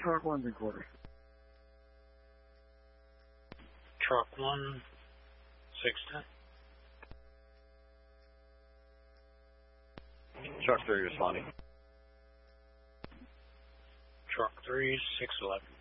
Truck 1 3/4. Truck 1, 610. Truck 3 responding. Truck 3, 611.